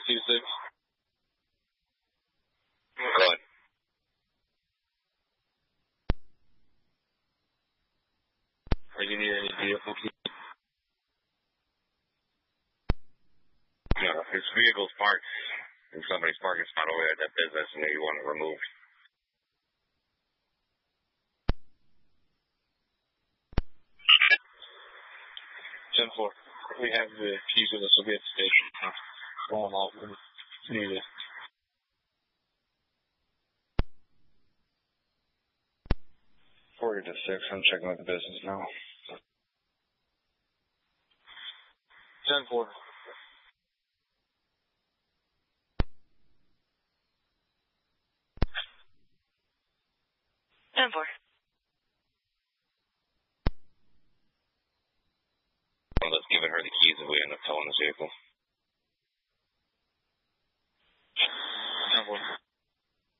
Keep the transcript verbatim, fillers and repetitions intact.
two six. Go ahead. Are you need any vehicle keys? No, his vehicle's parked in somebody's parking spot over there at that business, and you want it removed. ten four. We have the keys with us. We'll be at the station. Going off. We need it. Quarter to six. I'm checking with the business now. ten four. ten four. Well, let's give her the keys if we end up towing this vehicle.